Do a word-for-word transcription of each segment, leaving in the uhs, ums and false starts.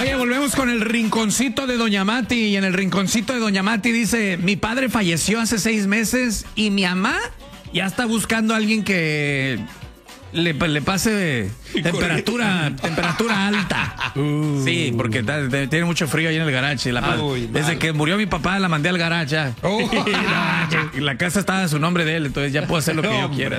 Oye, volvemos con el rinconcito de Doña Mati. Y en el rinconcito de Doña Mati dice: mi padre falleció hace seis meses y mi mamá ya está buscando a alguien que le, le pase temperatura, temperatura alta. Uh. Sí, porque ta, te, tiene mucho frío ahí en el garage. La, ah, uy, desde mal. que murió mi papá la mandé al garage ya. Oh. Y, la, y la casa estaba a su nombre de él, entonces ya puedo hacer lo que no, yo quiera.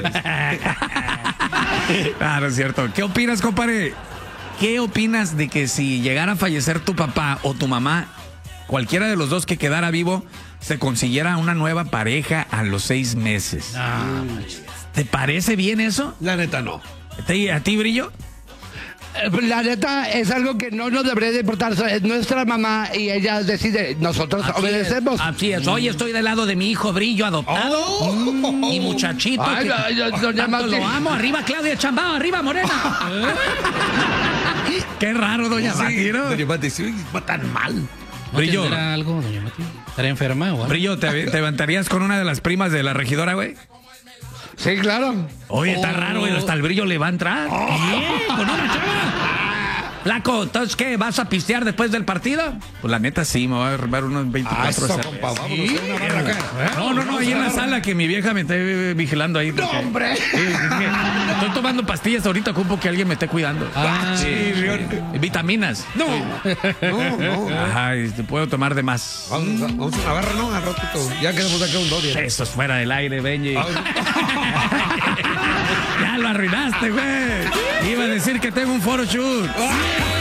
Ah, no es cierto. ¿Qué opinas, compadre? ¿Qué opinas de que si llegara a fallecer tu papá o tu mamá, cualquiera de los dos que quedara vivo, se consiguiera una nueva pareja a los seis meses? Ah, ¿Te parece bien eso? La neta no. ¿A ti, Brillo? La neta es algo que no nos debería de importar. Es nuestra mamá y ella decide. Nosotros así obedecemos. Es, así es. Hoy estoy del lado de mi hijo Brillo adoptado. Oh, mm, y muchachito. Ay, que, no, no, no, no, lo amo. Arriba Claudia Chambao, arriba Morena. Qué raro, Doña sí, Mati, ¿no? Doña Mati, sí, va tan mal. ¿No Brillo. tendrá algo, Doña Mati? ¿Estará enferma o algo? Brillo, ¿te, te levantarías con una de las primas de la regidora, güey? Sí, claro. Oye, está oh. raro, güey. Hasta el Brillo le va a entrar. Oh. Bien, con una chava. Flaco, ¿entonces qué? ¿Vas a pistear después del partido? Pues la neta sí, me voy a armar unos veinticuatro. Ah, compa, vámonos, ¿Sí? una barra acá. No, no, no, ahí en la sala que mi vieja me esté vigilando ahí. Porque, ¡no, hombre! Sí, es que estoy tomando pastillas ahorita, ocupo que alguien me esté cuidando. Ah, sí, sí, vitaminas. No, no, no. Ajá, y te puedo tomar de más. Vamos, vamos a una barra, ¿no? Al ratito. Ya quedamos acá un dos. Eso es fuera del aire, Benji. Ya lo arruinaste, güey. Iba a decir que tengo un photoshoot.